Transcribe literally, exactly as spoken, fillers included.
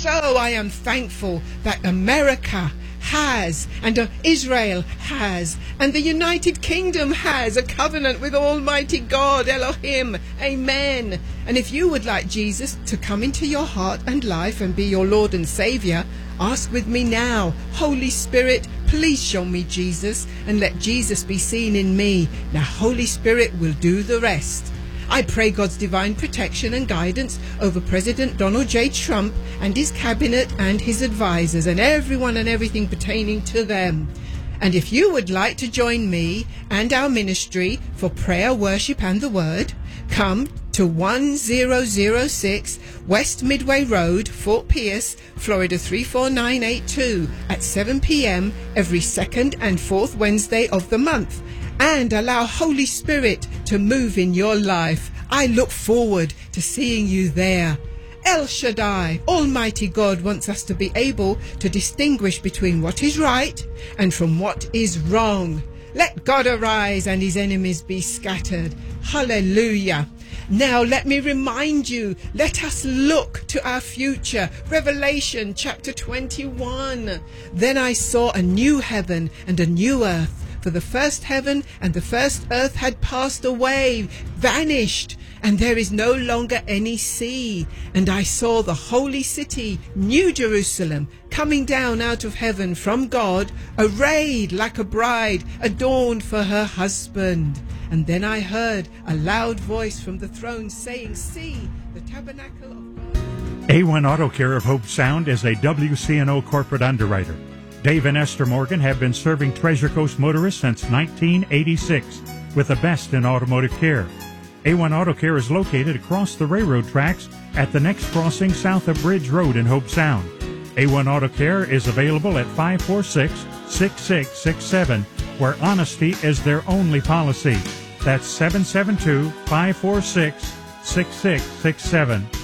so I am thankful that America has, and uh, Israel has, and the United Kingdom has a covenant with Almighty God, Elohim. Amen. And if you would like Jesus to come into your heart and life and be your Lord and Saviour, ask with me now. Holy Spirit, please show me Jesus, and let Jesus be seen in me. Now Holy Spirit will do the rest. I pray God's divine protection and guidance over President Donald J. Trump and his cabinet and his advisors and everyone and everything pertaining to them. And if you would like to join me and our ministry for prayer, worship and the word, come to one thousand six West Midway Road, Fort Pierce, Florida three four nine eight two at seven p m every second and fourth Wednesday of the month. And allow Holy Spirit to move in your life. I look forward to seeing you there. El Shaddai, Almighty God, wants us to be able to distinguish between what is right and from what is wrong. Let God arise and his enemies be scattered. Hallelujah. Now let me remind you, let us look to our future. Revelation chapter twenty-one. Then I saw a new heaven and a new earth. For the first heaven and the first earth had passed away, vanished, and there is no longer any sea. And I saw the holy city, New Jerusalem, coming down out of heaven from God, arrayed like a bride, adorned for her husband. And then I heard a loud voice from the throne saying, "See, the tabernacle of God." A one Auto Care of Hope Sound is a W C N O corporate underwriter. Dave and Esther Morgan have been serving Treasure Coast motorists since nineteen eighty-six with the best in automotive care. A one Auto Care is located across the railroad tracks at the next crossing south of Bridge Road in Hope Sound. A one Auto Care is available at five four six, six six six seven, where honesty is their only policy. That's seven seven two, five four six, six six six seven.